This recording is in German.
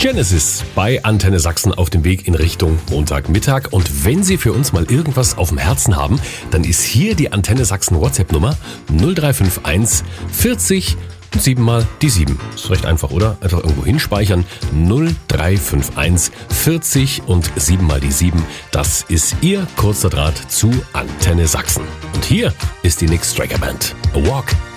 Genesis bei Antenne Sachsen auf dem Weg in Richtung Montagmittag. Und wenn Sie für uns mal irgendwas auf dem Herzen haben, dann ist hier die Antenne Sachsen WhatsApp-Nummer 0351 40 7 mal die 7. Ist recht einfach, oder? Einfach irgendwo hinspeichern. 0351 40 und 7 mal die 7. Das ist Ihr kurzer Draht zu Antenne Sachsen. Und hier ist die Nick Striker Band. A Walk